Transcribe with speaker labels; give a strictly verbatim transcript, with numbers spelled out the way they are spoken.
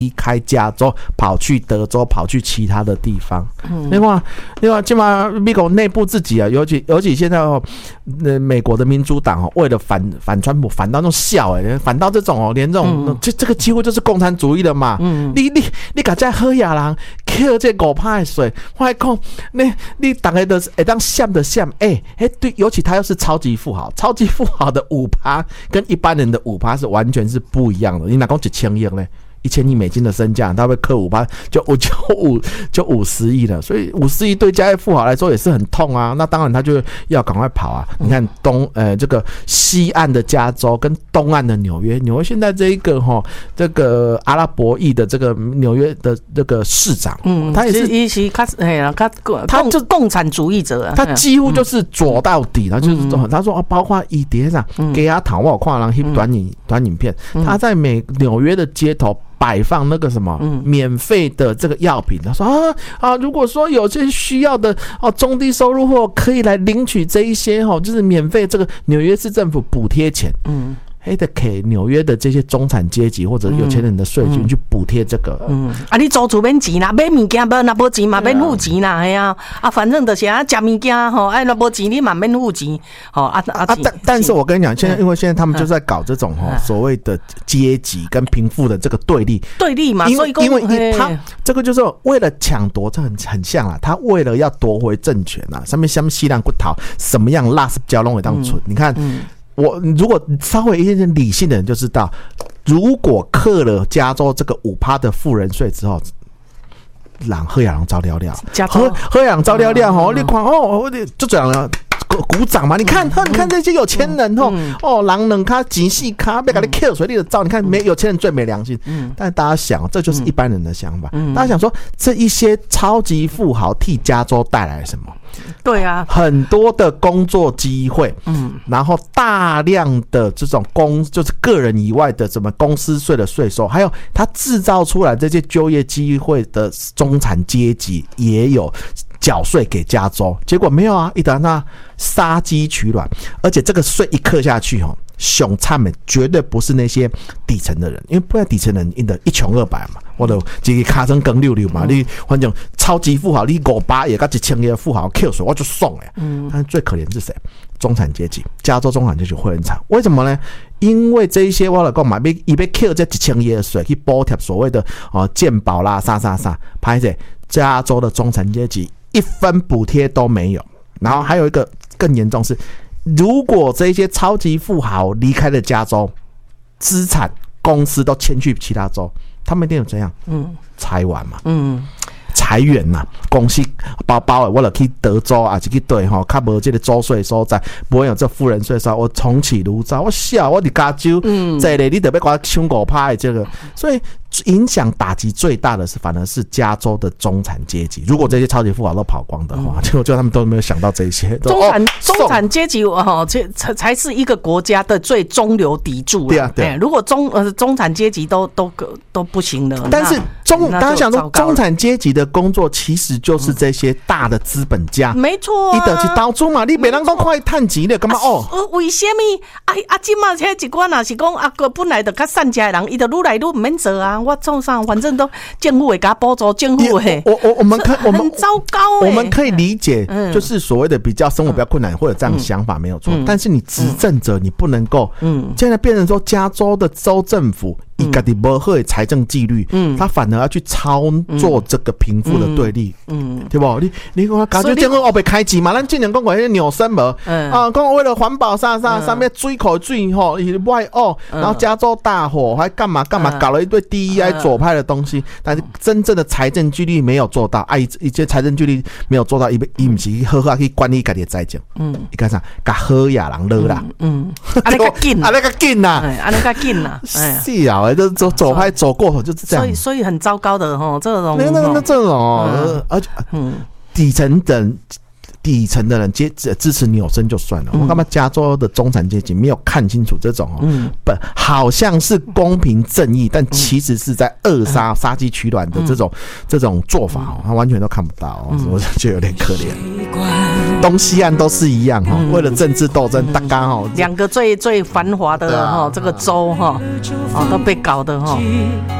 Speaker 1: 离开加州，跑去德州，跑去其他的地方。嗯、另外，另外，起码美国内部自己啊，尤其尤其现在哦，呃，美国的民主党哦，为了反反川普，反到那种笑哎、欸，反到这种哦，连这种、嗯、这这个几乎就是共产主义了嘛。嗯、你你你敢在喝亚人喝这五趴的水，我还讲，你你大概的会当想的想，哎、欸、哎，对，尤其他又是超级富豪，超级富豪的五趴跟一般人的五趴是完全是不一样的。你哪讲一千亿呢？一千亿美金的身价，他会克五趴，就就五就五十亿了，所以五十亿对家业富豪来说也是很痛啊。那当然他就要赶快跑啊。你看东呃这个西岸的加州跟东岸的纽约，纽约现在这一个哈这个阿拉伯裔的这个纽约的这个市长，嗯，他也是
Speaker 2: 一起他哎呀他他就共产主义者，
Speaker 1: 他几乎就是左到底，他就是他说包括伊碟上给他谈，我有看人翕短影短影片，他在美纽约的街头摆放那个什么免费的这个药品，他说啊啊，如果说有些需要的哦中低收入户可以来领取这一些哦，就是免费这个纽约市政府补贴钱，嗯。还得给纽约的这些中产阶级或者有钱人的税金去补贴这个。嗯，
Speaker 2: 啊，你租厝免钱啦，买物件无那无钱嘛，免付钱啦，哎呀，啊，反正就是啊，食物件吼，哎，那无钱你嘛免付钱，吼啊啊
Speaker 1: 啊！但但是我跟你讲，现在因为现在他们就在搞这种吼所谓的阶级跟贫富的这个对立，
Speaker 2: 对立嘛，所以
Speaker 1: 因为他这个就是为了抢夺，这很很像啊，他为了要夺回政权啊，上面什么西兰骨头，什么样辣是交拢会当存，你看。我如果稍微一点理性的人就知道，如果克了加州这个五趴的富人税之后，让喝亚郎招了了，喝喝亚郎招了了吼，你看哦，就这样了。鼓掌嘛！你看，你看这些有钱人哦，哦，人能卡极细卡，别给你 kill 水里的照。你看，没有钱人最没良心。但是大家想，这就是一般人的想法。大家想说，这一些超级富豪替加州带来什么？
Speaker 2: 对啊，
Speaker 1: 很多的工作机会，嗯，然后大量的这种公就是个人以外的什么公司税的税收，还有他制造出来这些就业机会的中产阶级也有缴税给加州，结果没有啊，一打那杀鸡取卵，而且这个税一刻下去哦。凶惨的绝对不是那些底层的人，因为不然底层人因的一穷二白嘛，或者这个卡成更六六嘛，你反正超级富豪，你五百也跟一千个富豪 Q 水，我就送哎。嗯，但是最可怜是谁？中产阶级，加州中产阶级会很惨，为什么呢？因为这一些我来讲嘛，被伊被 Q 这一千亿的税去补贴所谓的哦健保啦，啥啥啥，拍者加州的中产阶级一分补贴都没有，然后还有一个更严重是。如果这些超级富豪离开了加州，资产公司都迁去其他州，他们一定有这样，嗯，裁完嘛，嗯，裁员嘛，公司包包的，我就去德州啊，是去对吼，较无这个州税所在，不会有这富人税收，我重启炉灶，我笑，我伫加州，嗯，这里你得要给我抢五趴的这个，所以。影响打击最大的是，反而是加州的中产阶级。如果这些超级富豪都跑光的话，结果就他们都没有想到这些。
Speaker 2: 中产、哦、中产阶级哦，这才是一个国家的最中流砥柱。
Speaker 1: 对啊，对啊。
Speaker 2: 如果中呃中产阶级都都都不行了，
Speaker 1: 但是中大家想说，中产阶级的工作其实就是这些大的资本家。
Speaker 2: 没错、啊，
Speaker 1: 你得去投资嘛，你别人讲快趁钱了，干嘛哦？
Speaker 2: 呃，为什么？啊啊，今嘛这一寡若是讲啊，本来就较善家的人，伊就愈来愈唔免做啊。我做啥，反正都政府会给他补助，政府会。
Speaker 1: 我我我们可我们
Speaker 2: 很糟糕、欸，
Speaker 1: 我们可以理解，就是所谓的比较生活比较困难，或者这样想法没有错。嗯、但是你执政者，你不能够，嗯，现在变成说加州的州政府。伊家己无好的财政纪律，嗯，他反而要去操作这个贫富的对立，嗯，嗯对不？你你讲加州政府后被开机嘛？咱之前讲过迄个纽森无，嗯啊，讲为了环保啥啥上面水口水吼，伊外哦，然后加州大火还干嘛干嘛，搞了一堆 D E I 左派的东西，但是真正的财政纪律没有做到，啊，一一些财政纪律没有做到，伊伊不是好好去管理家己的财政，嗯，伊干啥？甲好亚人勒啦，
Speaker 2: 嗯，安尼较紧，
Speaker 1: 安尼较紧呐，
Speaker 2: 安尼较紧呐，
Speaker 1: 是啊。走走拍走过头就是这样，
Speaker 2: 所以所以很糟糕的哈，这种
Speaker 1: 那那那这种哦，而且嗯，底层人底层的人接支持纽森就算了，我干嘛加州的中产阶级没有看清楚这种哦，本好像是公平正义，但其实是在扼杀杀鸡取卵的这种这种做法哦，他完全都看不到，我就有点可怜。东西岸都是一样哈，为了政治斗争，大家哈
Speaker 2: 两个最最繁华的哈这个州哈，哦都被搞的哈。